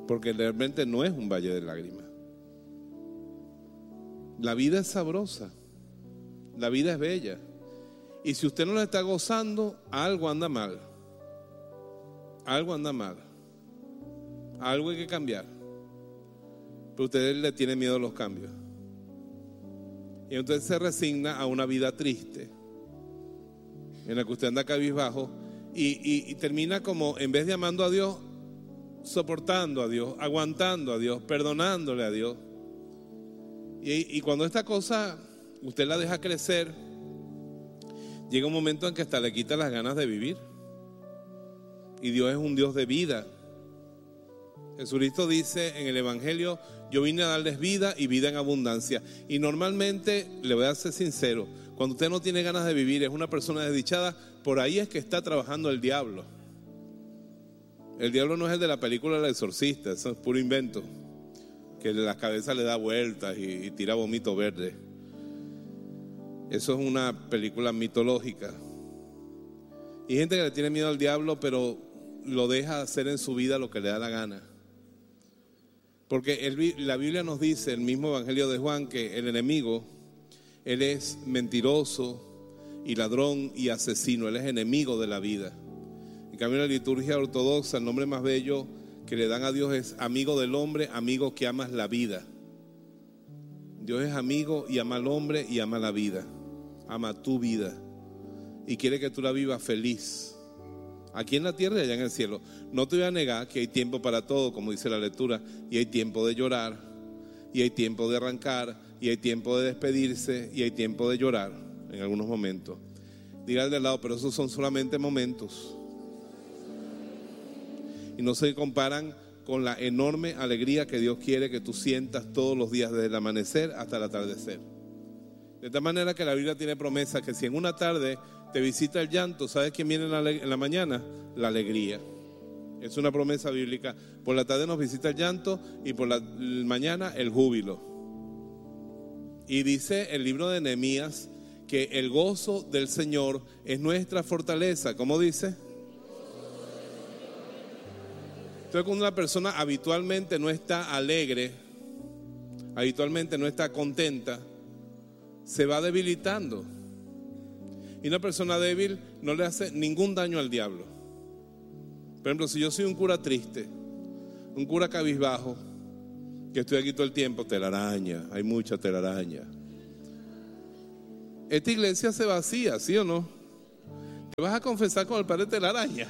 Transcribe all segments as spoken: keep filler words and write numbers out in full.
porque realmente no es un valle de lágrimas. La vida es sabrosa, la vida es bella, y si usted no la está gozando, algo anda mal, algo anda mal, algo hay que cambiar, pero usted le tiene miedo a los cambios, y entonces se resigna a una vida triste, en la que usted anda cabizbajo, y, y, y termina como, en vez de amando a Dios, soportando a Dios, aguantando a Dios, perdonándole a Dios. Y, y cuando esta cosa usted la deja crecer, llega un momento en que hasta le quita las ganas de vivir. Y Dios es un Dios de vida. Jesucristo dice en el Evangelio: yo vine a darles vida y vida en abundancia. Y normalmente, le voy a ser sincero, cuando usted no tiene ganas de vivir, es una persona desdichada, por ahí es que está trabajando el diablo. El diablo no es el de la película El Exorcista, eso es puro invento, que la cabeza le da vueltas y, y tira vómito verde. Eso es una película mitológica. Y hay gente que le tiene miedo al diablo, pero lo deja hacer en su vida lo que le da la gana. Porque el, la Biblia nos dice, el mismo Evangelio de Juan, que el enemigo, él es mentiroso y ladrón y asesino, él es enemigo de la vida. En cambio, en la liturgia ortodoxa, el nombre más bello que le dan a Dios es amigo del hombre, amigo que amas la vida. Dios es amigo y ama al hombre y ama la vida, ama tu vida y quiere que tú la vivas feliz, aquí en la tierra y allá en el cielo. No te voy a negar que hay tiempo para todo, como dice la lectura, y hay tiempo de llorar, y hay tiempo de arrancar, y hay tiempo de despedirse, y hay tiempo de llorar en algunos momentos. Diga al de al lado: pero esos son solamente momentos. Y no se comparan con la enorme alegría que Dios quiere que tú sientas todos los días, desde el amanecer hasta el atardecer. De tal manera que la Biblia tiene promesa que si en una tarde te visita el llanto, ¿sabes quién viene en la, en la mañana? La alegría. Es una promesa bíblica. Por la tarde nos visita el llanto y por la mañana el júbilo. Y dice el libro de Nehemías que el gozo del Señor es nuestra fortaleza. ¿Cómo dice? Entonces, cuando una persona habitualmente no está alegre, habitualmente no está contenta, se va debilitando. Y una persona débil no le hace ningún daño al diablo. Por ejemplo, si yo soy un cura triste, un cura cabizbajo, que estoy aquí todo el tiempo, telaraña, hay mucha telaraña. Esta iglesia se vacía, ¿sí o no? ¿Te vas a confesar con el padre telaraña?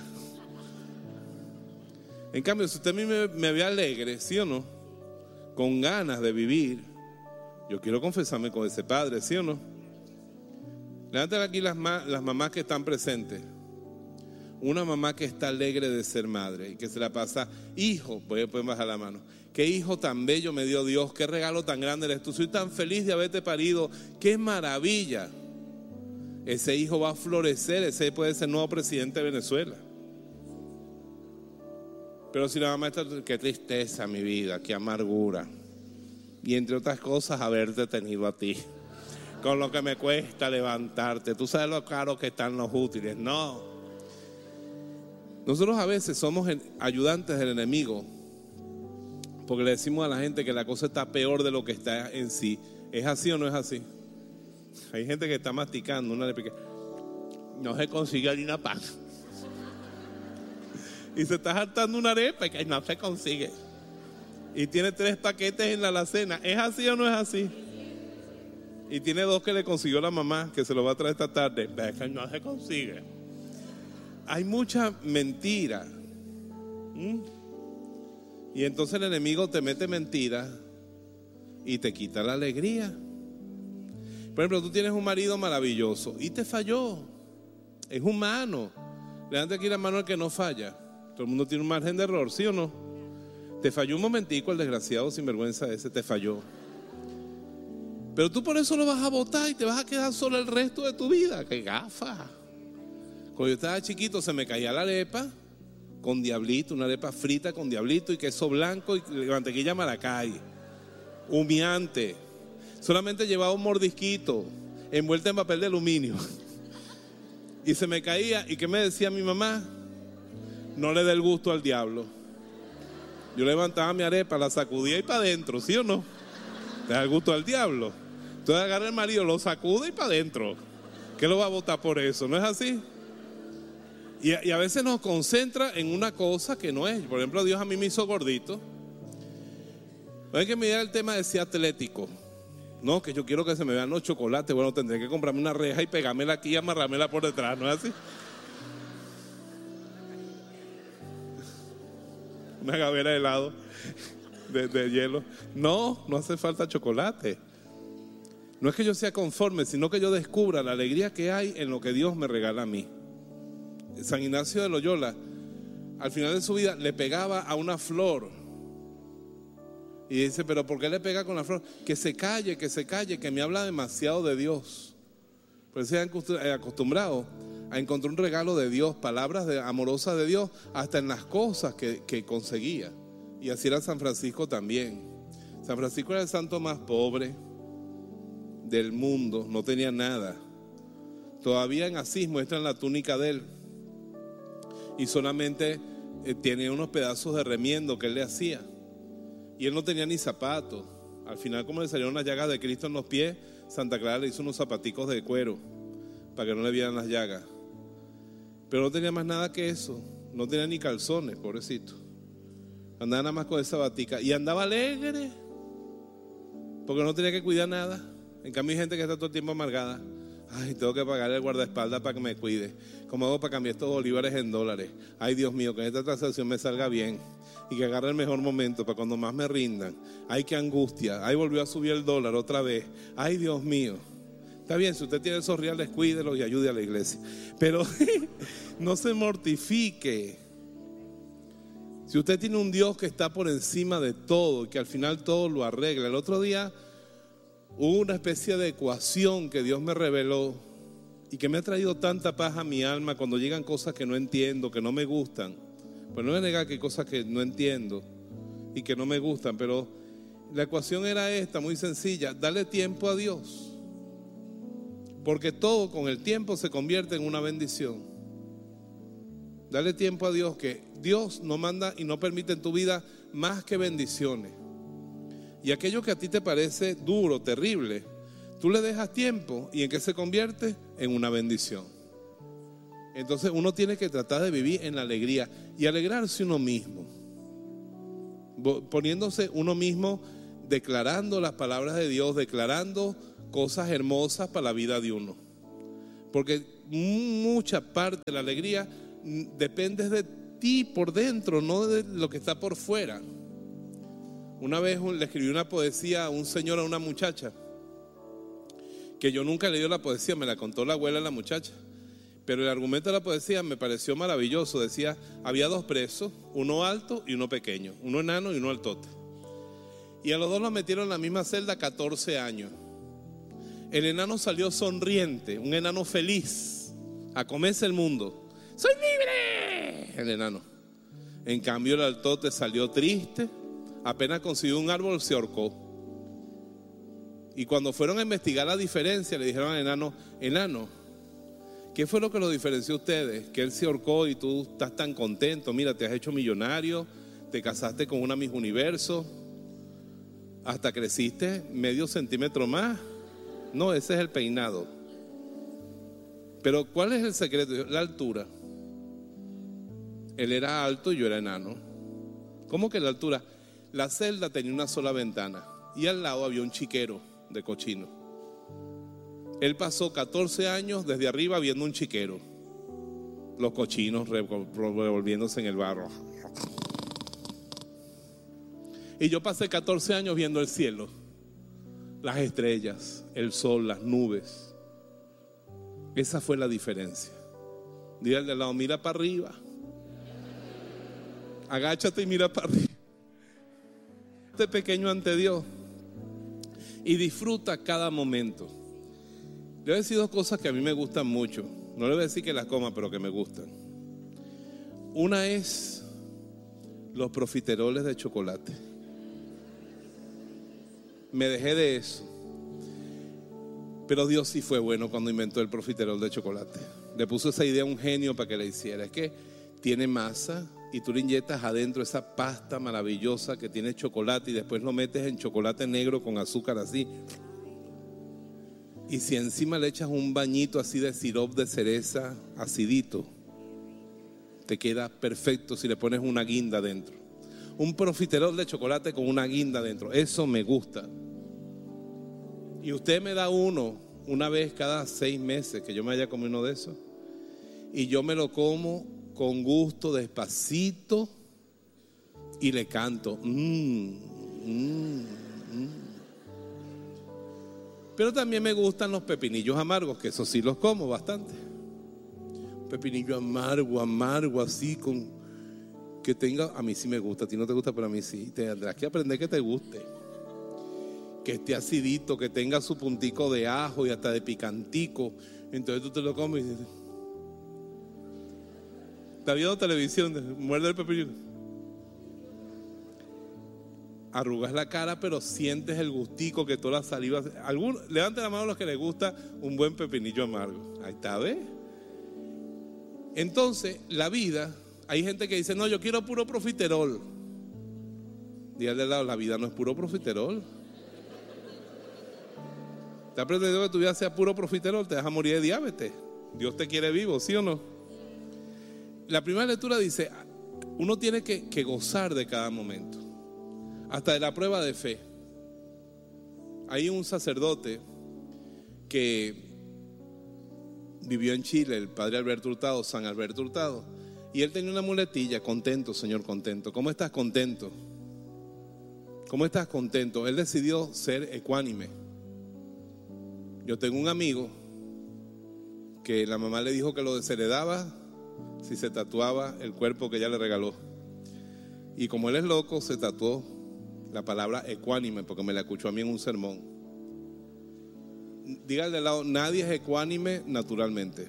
En cambio, si usted a mí me, me ve alegre, ¿sí o no? Con ganas de vivir, yo quiero confesarme con ese padre, ¿sí o no? Levanten aquí las, ma- las mamás que están presentes. Una mamá que está alegre de ser madre y que se la pasa: hijo, pueden bajar la mano, qué hijo tan bello me dio Dios, qué regalo tan grande eres tú, soy tan feliz de haberte parido, qué maravilla. Ese hijo va a florecer, ese puede ser el nuevo presidente de Venezuela. Pero si la mamá está: qué tristeza mi vida, qué amargura, y entre otras cosas haberte tenido a ti, con lo que me cuesta levantarte, tú sabes lo caro que están los útiles. No, nosotros a veces somos ayudantes del enemigo porque le decimos a la gente que la cosa está peor de lo que está en sí. ¿Es así o no es así? Hay gente que está masticando una arepa que no se consigue harina pan y se está hartando una arepa y que no se consigue y tiene tres paquetes en la alacena. ¿Es así o no es así? Y tiene dos que le consiguió la mamá, que se lo va a traer esta tarde. Es que no se consigue. Hay mucha mentira. ¿Mm? Y entonces el enemigo te mete mentiras y te quita la alegría. Por ejemplo, tú tienes un marido maravilloso y te falló. Es humano. Levanta aquí la mano al que no falla. Todo el mundo tiene un margen de error, ¿sí o no? Te falló un momentico el desgraciado sinvergüenza ese, te falló. Pero tú por eso lo vas a botar y te vas a quedar solo el resto de tu vida. ¡Qué gafa! Cuando yo estaba chiquito se me caía la arepa con diablito, una arepa frita con diablito y queso blanco y mantequilla Maracay. Humeante. Solamente llevaba un mordisquito envuelta en papel de aluminio. Y se me caía. ¿Y qué me decía mi mamá? No le dé el gusto al diablo. Yo levantaba mi arepa, la sacudía y para adentro, ¿sí o no? Te da el gusto al diablo. Entonces agarra el marido, lo sacude y para adentro. ¿Qué lo va a votar por eso? ¿No es así? Y a, y a veces nos concentra en una cosa que no es. Por ejemplo, Dios a mí me hizo gordito. Hay que mirar el tema de ser atlético. No, que yo quiero que se me vean los chocolates. Bueno, tendré que comprarme una reja y pegármela aquí y amarrármela por detrás, ¿no es así? Una gavera de helado de, de hielo. No, no hace falta chocolate. No es que yo sea conforme, sino que yo descubra la alegría que hay en lo que Dios me regala a mí. San Ignacio de Loyola, al final de su vida, le pegaba a una flor. Y dice, pero ¿por qué le pega con la flor? Que se calle, que se calle, que me habla demasiado de Dios. Pero se han acostumbrado a encontrar un regalo de Dios, palabras de, amorosas de Dios, hasta en las cosas que, que conseguía. Y así era San Francisco también. San Francisco era el santo más pobre del mundo, no tenía nada. Todavía en Asís muestran la túnica de él y solamente eh, tiene unos pedazos de remiendo que él le hacía, y él no tenía ni zapatos. Al final, como le salieron las llagas de Cristo en los pies, Santa Clara le hizo unos zapaticos de cuero para que no le vieran las llagas, pero no tenía más nada que eso. No tenía ni calzones, pobrecito. Andaba nada más con esa batica y andaba alegre porque no tenía que cuidar nada. En cambio hay gente que está todo el tiempo amargada. Ay, tengo que pagarle al guardaespaldas para que me cuide. ¿Cómo hago para cambiar estos bolívares en dólares? Ay, Dios mío, que esta transacción me salga bien y que agarre el mejor momento para cuando más me rindan. Ay, qué angustia. Ay, volvió a subir el dólar otra vez. Ay, Dios mío. Está bien, si usted tiene esos reales, cuídelos y ayude a la iglesia. Pero no se mortifique. Si usted tiene un Dios que está por encima de todo y que al final todo lo arregla. El otro día hubo una especie de ecuación que Dios me reveló y que me ha traído tanta paz a mi alma cuando llegan cosas que no entiendo, que no me gustan. Pues no voy a negar que hay cosas que no entiendo y que no me gustan, pero la ecuación era esta, muy sencilla: dale tiempo a Dios, porque todo con el tiempo se convierte en una bendición. Dale tiempo a Dios, que Dios no manda y no permite en tu vida más que bendiciones. Y aquello que a ti te parece duro, terrible, tú le dejas tiempo, ¿y en qué se convierte? En una bendición. Entonces uno tiene que tratar de vivir en la alegría y alegrarse uno mismo, poniéndose uno mismo, declarando las palabras de Dios, declarando cosas hermosas para la vida de uno. Porque mucha parte de la alegría depende de ti por dentro, no de lo que está por fuera. Una vez le escribí una poesía a un señor, a una muchacha, que yo nunca leí la poesía, me la contó la abuela de la muchacha, pero el argumento de la poesía me pareció maravilloso. Decía, había dos presos, uno alto y uno pequeño, uno enano y uno altote, y a los dos los metieron en la misma celda catorce años. El enano salió sonriente, un enano feliz, a comerse el mundo. ¡Soy libre! El enano. En cambio el altote salió triste. Apenas consiguió un árbol, se ahorcó. Y cuando fueron a investigar la diferencia, le dijeron al enano: enano, ¿qué fue lo que lo diferenció a ustedes? Que él se ahorcó y tú estás tan contento. Mira, te has hecho millonario, te casaste con una Miss Universo, hasta creciste medio centímetro más. No, ese es el peinado. Pero ¿cuál es el secreto? La altura. Él era alto y yo era enano. ¿Cómo que la altura? La celda tenía una sola ventana y al lado había un chiquero de cochino. Él pasó catorce años desde arriba viendo un chiquero, los cochinos revolviéndose en el barro. Y yo pasé catorce años viendo el cielo, las estrellas, el sol, las nubes. Esa fue la diferencia. Dile al de al lado: mira para arriba. Agáchate y mira para arriba. Este pequeño ante Dios y disfruta cada momento. Le voy a decir dos cosas que a mí me gustan mucho. No le voy a decir que las coma, pero que me gustan. Una es los profiteroles de chocolate. Me dejé de eso, pero Dios sí fue bueno cuando inventó el profiterol de chocolate. Le puso esa idea a un genio para que la hiciera. Es que tiene masa, y tú le inyectas adentro esa pasta maravillosa que tiene chocolate y después lo metes en chocolate negro con azúcar así. Y si encima le echas un bañito así de sirope de cereza acidito, te queda perfecto si le pones una guinda dentro. Un profiterol de chocolate con una guinda dentro, eso me gusta. Y usted me da uno una vez cada seis meses que yo me haya comido uno de esos, y yo me lo como con gusto, despacito, y le canto. Mmm, mmm, mmm. Pero también me gustan los pepinillos amargos, que esos sí los como bastante. Pepinillo amargo, amargo, así con que tenga, a mí sí me gusta, a ti no te gusta, pero a mí sí. Tendrás que aprender que te guste. Que esté acidito, que tenga su puntico de ajo y hasta de picantico. Entonces tú te lo comes y dices, ¿está viendo televisión? Muerde el pepinillo. Arrugas la cara, pero sientes el gustico que toda la saliva. ¿Algún, levante la mano a los que les gusta un buen pepinillo amargo. Ahí está, ¿ves? Entonces, la vida, hay gente que dice, no, yo quiero puro profiterol. Dígale al lado, la vida no es puro profiterol. ¿Te has pretendido que tu vida sea puro profiterol? Te vas a morir de diabetes. Dios te quiere vivo, ¿sí o no? La primera lectura dice, uno tiene que, que gozar de cada momento, hasta de la prueba de fe. Hay un sacerdote que vivió en Chile, el padre Alberto Hurtado, San Alberto Hurtado, y él tenía una muletilla, contento, Señor, contento. ¿Cómo estás contento? ¿Cómo estás contento? Él decidió ser ecuánime. Yo tengo un amigo que la mamá le dijo que lo desheredaba si se tatuaba el cuerpo que ella le regaló. Y como él es loco, se tatuó la palabra ecuánime, porque me la escuchó a mí en un sermón. Dígale al lado, nadie es ecuánime naturalmente.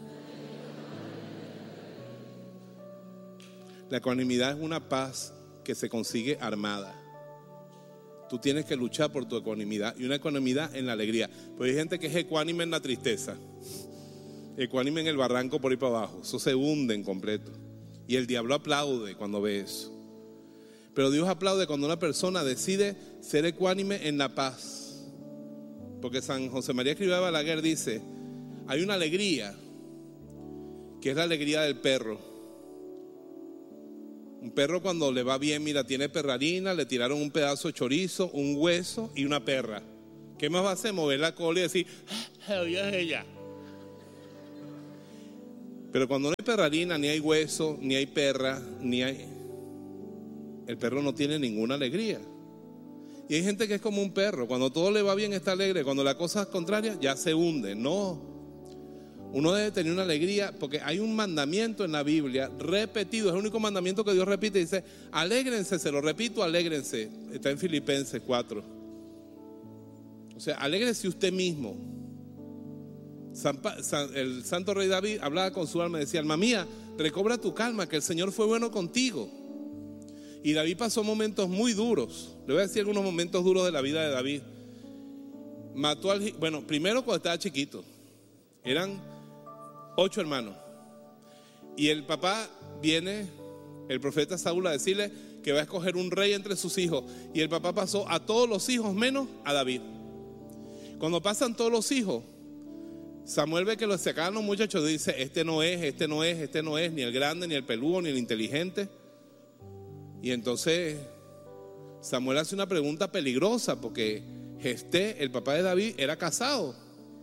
La ecuanimidad es una paz que se consigue armada. Tú tienes que luchar por tu ecuanimidad, y una ecuanimidad en la alegría. Pero hay gente que es ecuánime en la tristeza, ecuánime en el barranco por ahí para abajo. Eso se hunde en completo. Y el diablo aplaude cuando ve eso. Pero Dios aplaude cuando una persona decide ser ecuánime en la paz. Porque San José María Escrivá de Balaguer dice, hay una alegría que es la alegría del perro. Un perro cuando le va bien, mira, tiene perrarina, le tiraron un pedazo de chorizo, un hueso y una perra. ¿Qué más va a hacer? Mover la cola y decir, ¡ah, ella es ella! Pero cuando no hay perrarina, ni hay hueso, ni hay perra, ni hay... el perro no tiene ninguna alegría. Y hay gente que es como un perro, cuando todo le va bien está alegre, cuando la cosa es contraria ya se hunde. No, uno debe tener una alegría, porque hay un mandamiento en la Biblia repetido, es el único mandamiento que Dios repite, dice, alégrense, se lo repito, alégrense. Está en Filipenses cuatro. O sea, alégrese usted mismo. San, San, el santo rey David hablaba con su alma y decía, alma mía, recobra tu calma, que el Señor fue bueno contigo. Y David pasó momentos muy duros. Le voy a decir algunos momentos duros de la vida de David. Mató al... Bueno, primero cuando estaba chiquito. Eran ocho hermanos. Y el papá viene, el profeta Saúl, a decirle que va a escoger un rey entre sus hijos. Y el papá pasó a todos los hijos menos a David. Cuando pasan todos los hijos, Samuel ve que los sacaban los muchachos y dice, este no es, este no es, este no es, ni el grande, ni el peludo, ni el inteligente. Y entonces Samuel hace una pregunta peligrosa, porque Jesté, el papá de David, era casado.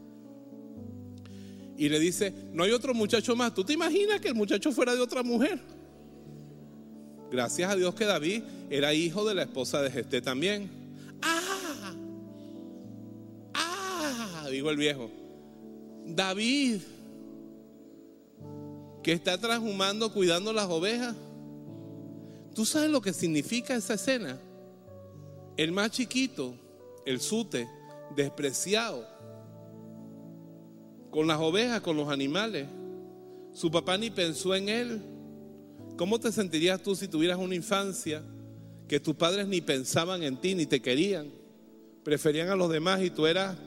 Y le dice, no hay otro muchacho más. ¿Tú te imaginas que el muchacho fuera de otra mujer? Gracias a Dios que David era hijo de la esposa de Jesté también. ¡Ah! ¡Ah! Dijo el viejo. David, que está transhumando cuidando las ovejas. ¿Tú sabes lo que significa esa escena? El más chiquito, el sute, despreciado, con las ovejas, con los animales. Su papá ni pensó en él. ¿Cómo te sentirías tú si tuvieras una infancia que tus padres ni pensaban en ti, ni te querían? Preferían a los demás y tú eras...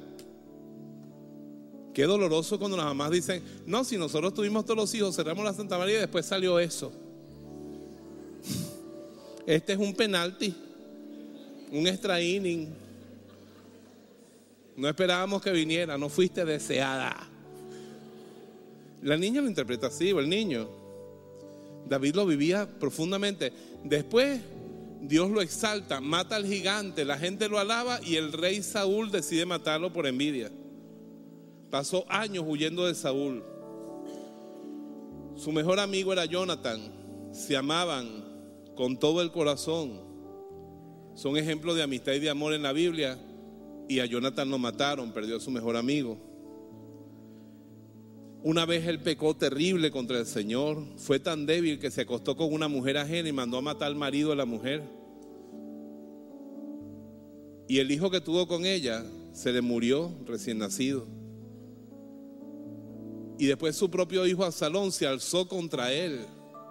Qué doloroso cuando las mamás dicen, no, si nosotros tuvimos todos los hijos, cerramos la Santa María y después salió eso. Este es un penalti, un extra inning. No esperábamos que viniera, no fuiste deseada. La niña lo interpreta así, o el niño. David lo vivía profundamente. Después Dios lo exalta, mata al gigante, la gente lo alaba y el rey Saúl decide matarlo por envidia. Pasó años huyendo de Saúl. Su mejor amigo era Jonathan. Se amaban con todo el corazón. Son ejemplos de amistad y de amor en la Biblia. Y a Jonathan lo mataron, perdió a su mejor amigo. Una vez él pecó terrible contra el Señor. Fue tan débil que se acostó con una mujer ajena y mandó a matar al marido de la mujer. Y el hijo que tuvo con ella se le murió recién nacido. Y después su propio hijo Absalón se alzó contra él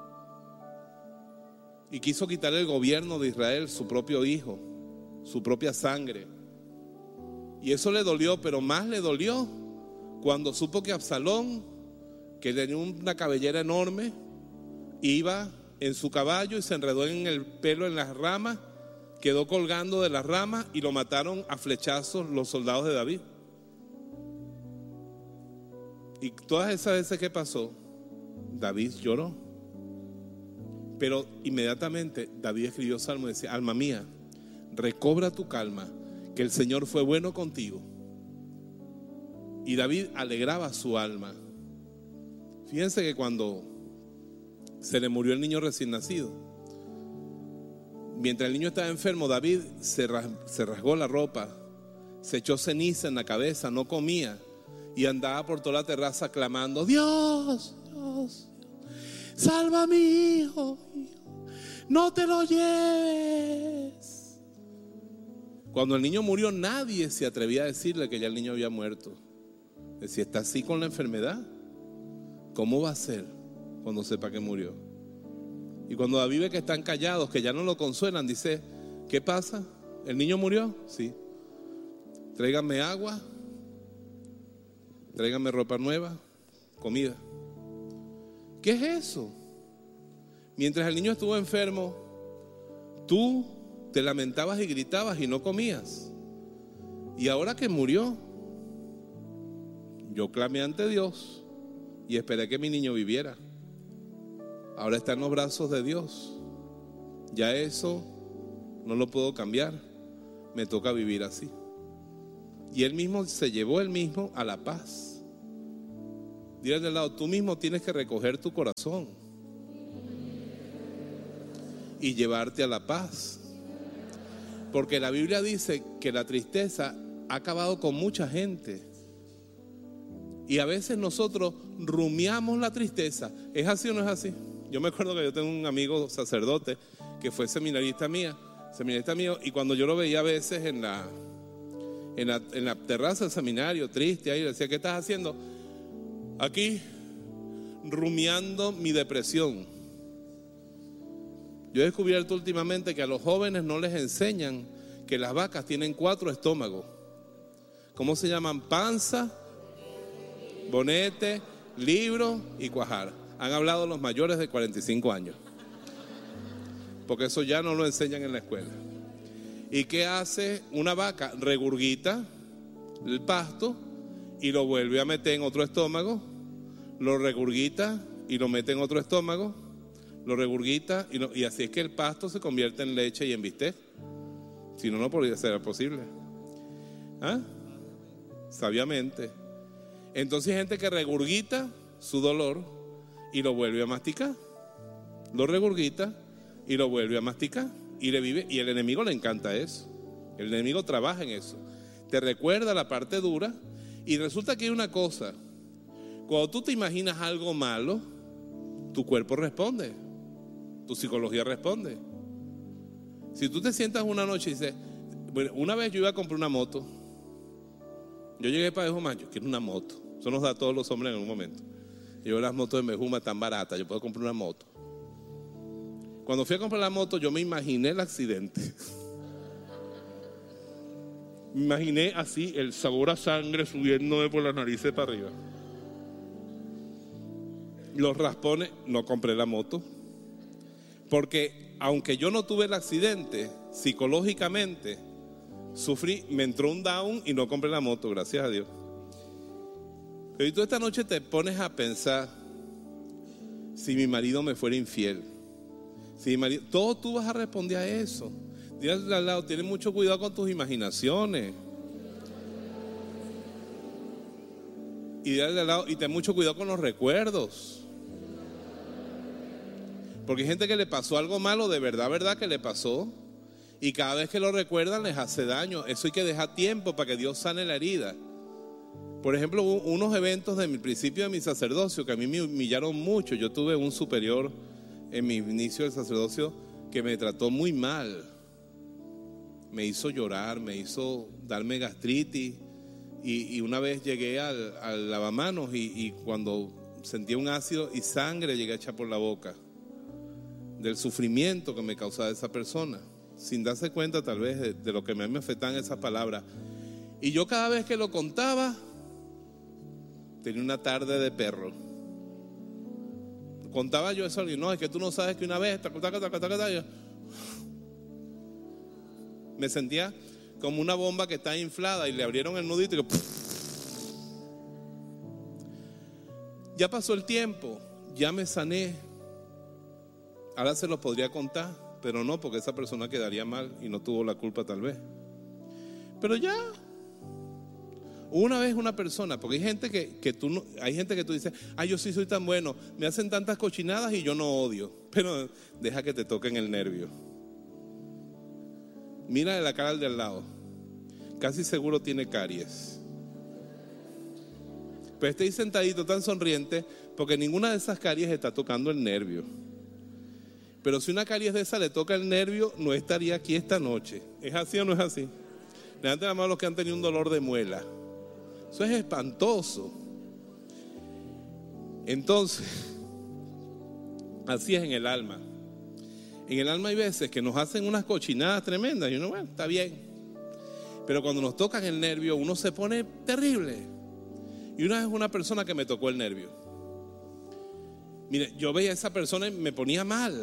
y quiso quitarle el gobierno de Israel, su propio hijo, su propia sangre. Y eso le dolió, pero más le dolió cuando supo que Absalón, que tenía una cabellera enorme, iba en su caballo y se enredó en el pelo en las ramas, quedó colgando de las ramas y lo mataron a flechazos los soldados de David. Y todas esas veces que pasó, David lloró. Pero inmediatamente David escribió salmo y decía: alma mía, recobra tu calma, que el Señor fue bueno contigo. Y David alegraba su alma. Fíjense que cuando se le murió el niño recién nacido, mientras el niño estaba enfermo, David se rasgó la ropa, se echó ceniza en la cabeza, no comía y andaba por toda la terraza clamando: Dios, Dios, salva a mi hijo, no te lo lleves. Cuando el niño murió, nadie se atrevía a decirle que ya el niño había muerto. Si está así con la enfermedad, ¿cómo va a ser cuando sepa que murió? Y cuando David ve que están callados, que ya no lo consuelan, dice: ¿qué pasa? ¿El niño murió? Sí. Tráiganme agua, tráiganme ropa nueva, comida. ¿Qué es eso? Mientras el niño estuvo enfermo, tú te lamentabas y gritabas y no comías. Y ahora que murió, yo clamé ante Dios y esperé que mi niño viviera. Ahora está en los brazos de Dios. Ya eso no lo puedo cambiar. Me toca vivir así. Y él mismo se llevó él mismo a la paz. Dile del lado: tú mismo tienes que recoger tu corazón y llevarte a la paz. Porque la Biblia dice que la tristeza ha acabado con mucha gente. Y a veces nosotros rumiamos la tristeza. ¿Es así o no es así? Yo me acuerdo que yo tengo un amigo sacerdote que fue seminarista mía, seminarista mío, y cuando yo lo veía a veces en la, en la, en la terraza del seminario, triste, ahí decía: ¿qué estás haciendo? Aquí, rumiando mi depresión. Yo he descubierto últimamente que a los jóvenes no les enseñan que las vacas tienen cuatro estómagos. ¿Cómo se llaman? Panza, bonete, libro y cuajar. Han hablado los mayores de cuarenta y cinco años, porque eso ya no lo enseñan en la escuela. ¿Y qué hace una vaca? Regurgita el pasto y lo vuelve a meter en otro estómago, lo regurgita y lo mete en otro estómago, lo regurgita y, no, y así es que el pasto se convierte en leche y en bistec. Si no, no podría ser posible. ¿Ah? Sabiamente. Entonces hay gente que regurgita su dolor y lo vuelve a masticar, lo regurgita y lo vuelve a masticar y le vive. Y el enemigo le encanta eso. El enemigo trabaja en eso, te recuerda la parte dura. Y resulta que hay una cosa: cuando tú te imaginas algo malo, tu cuerpo responde, tu psicología responde. Si tú te sientas una noche y dices: bueno, una vez yo iba a comprar una moto, yo llegué para Bejuma, yo quiero una moto. Eso nos da a todos los hombres en un momento. Yo, las motos de Bejuma tan baratas, yo puedo comprar una moto. Cuando fui a comprar la moto, yo me imaginé el accidente. Me imaginé así el sabor a sangre subiéndome por las narices para arriba. Los raspones. No compré la moto, porque aunque yo no tuve el accidente, psicológicamente sufrí, me entró un down y no compré la moto, gracias a Dios. Pero tú esta noche te pones a pensar, si mi marido me fuera infiel, si mi marido, todo tú vas a responder a eso. Dígale al lado, ten mucho cuidado con tus imaginaciones. Y dígale al lado, y ten mucho cuidado con los recuerdos. Porque hay gente que le pasó algo malo, de verdad, verdad que le pasó. Y cada vez que lo recuerdan les hace daño. Eso hay que dejar tiempo para que Dios sane la herida. Por ejemplo, unos eventos de mi principio de mi sacerdocio que a mí me humillaron mucho. Yo tuve un superior en mi inicio del sacerdocio que me trató muy mal. Me hizo llorar, me hizo darme gastritis. Y, y una vez llegué al, al lavamanos y, y cuando sentí un ácido y sangre llegué a echar por la boca del sufrimiento que me causaba esa persona, sin darse cuenta tal vez de, de lo que me afectaban esas palabras. Y yo cada vez que lo contaba tenía una tarde de perro. Contaba yo eso, y no, es que tú no sabes que una vez taca, taca, taca, taca, taca, me sentía como una bomba que está inflada y le abrieron el nudito y que, ya pasó el tiempo, ya me sané. Ahora se los podría contar, pero no, porque esa persona quedaría mal y no tuvo la culpa tal vez. Pero ya, una vez una persona, porque hay gente que, que tú no, hay gente que tú dices, ay, yo sí soy tan bueno, me hacen tantas cochinadas y yo no odio, pero deja que te toquen el nervio. Mira la cara al de al lado, casi seguro tiene caries. Pero esté ahí sentadito tan sonriente porque ninguna de esas caries está tocando el nervio. Pero si una caries de esa le toca el nervio, no estaría aquí esta noche. ¿Es así o no es así? Levanten la mano los que han tenido un dolor de muela. Eso es espantoso. Entonces, así es en el alma. En el alma hay veces que nos hacen unas cochinadas tremendas y uno, bueno, está bien. Pero cuando nos tocan el nervio, uno se pone terrible. Y una vez una persona que me tocó el nervio. Mire, yo veía a esa persona y me ponía mal.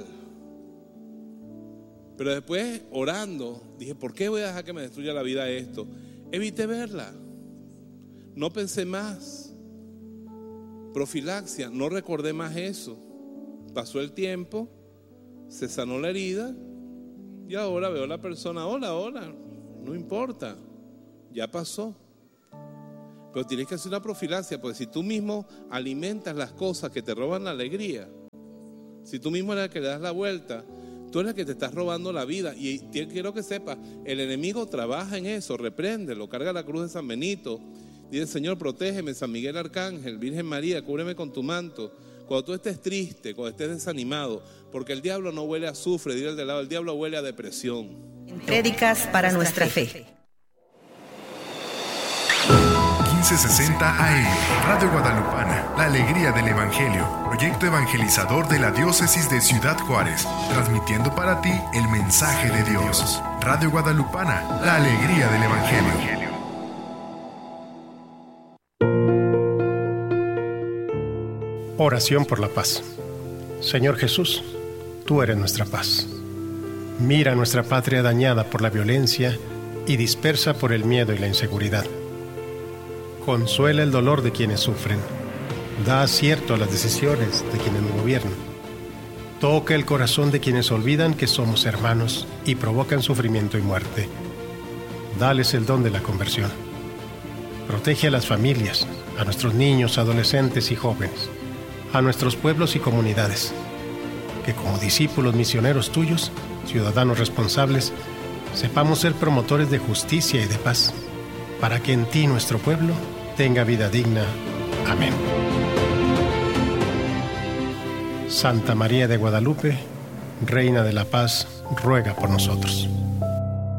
Pero después, orando, dije, ¿por qué voy a dejar que me destruya la vida esto? Evité verla. No pensé más. Profilaxia, no recordé más eso. Pasó el tiempo, se sanó la herida y ahora veo a la persona, hola, hola, no importa, ya pasó. Pero tienes que hacer una profilaxia, porque si tú mismo alimentas las cosas que te roban la alegría, si tú mismo eres el que le das la vuelta, tú eres el que te estás robando la vida. Y quiero que sepas, el enemigo trabaja en eso, repréndelo, carga la cruz de San Benito, dice, Señor, protégeme, San Miguel Arcángel, Virgen María, cúbreme con tu manto. Cuando tú estés triste, cuando estés desanimado, porque el diablo no huele a azufre, dile al de lado, el diablo huele a depresión. Prédicas para nuestra fe. quince sesenta A M, Radio Guadalupana, la alegría del Evangelio, proyecto evangelizador de la diócesis de Ciudad Juárez, transmitiendo para ti el mensaje de Dios. Radio Guadalupana, la alegría del Evangelio. Oración por la paz. Señor Jesús, tú eres nuestra paz. Mira nuestra patria dañada por la violencia y dispersa por el miedo y la inseguridad. Consuela el dolor de quienes sufren. Da acierto a las decisiones de quienes nos gobiernan. Toca el corazón de quienes olvidan que somos hermanos y provocan sufrimiento y muerte. Dales el don de la conversión. Protege a las familias, a nuestros niños, adolescentes y jóvenes, a nuestros pueblos y comunidades, que como discípulos misioneros tuyos, ciudadanos responsables, sepamos ser promotores de justicia y de paz, para que en ti nuestro pueblo tenga vida digna. Amén. Santa María de Guadalupe, Reina de la Paz, ruega por nosotros.